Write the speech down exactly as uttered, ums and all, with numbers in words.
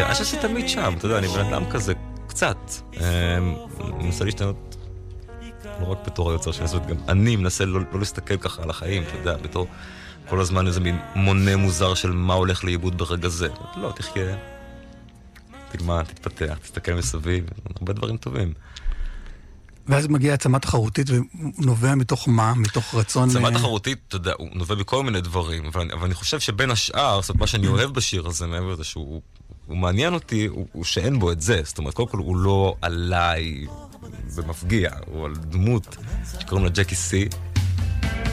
אני חושב שתמיד שם, אתה יודע, אני בן אדם כזה, קצת, מנסה להשתנות, לא רק בתור היוצר של הסרט, גם אני מנסה לא, לא להסתכל ככה על החיים, אתה יודע, בתור כל הזמן איזה מין מונה מוזר של מה הולך לאיבוד ברגע זה. לא, תחיה, תלמד, תתפתח, תסתכל מסביב, הרבה דברים טובים. ואז מגיעה עצמה תחרותית ונובע מתוך מה? מתוך רצון... עצמה תחרותית, אתה יודע, הוא נובע בכל מיני דברים, אבל, אבל אני חושב שבין השאר, זאת אומרת, מה שאני אוהב בשיר הזה, מעבר לזה שהוא הוא מעניין אותי, הוא, הוא שאין בו את זה. זאת אומרת, קודם כל הוא לא עליי במפגיע, הוא על דמות שקוראים לה ג'קי סי,